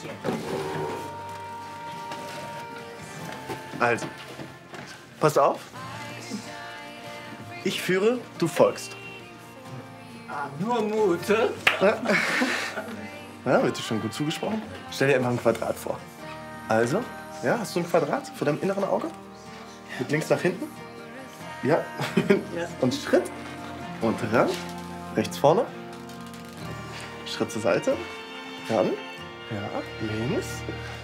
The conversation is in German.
Also, pass auf. Ich führe, du folgst. Ah, nur Mute. Ja, wird dir schon gut zugesprochen? Stell dir einfach ein Quadrat vor. Also, ja, hast du ein Quadrat vor deinem inneren Auge? Mit links nach hinten? Ja. Ja. Und Schritt. Und ran. Rechts vorne. Schritt zur Seite. Ran. Ja, links.